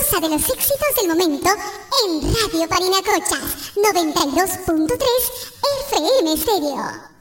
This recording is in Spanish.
casa de los éxitos del momento en Radio Parinacochas 92.3 FM Stereo.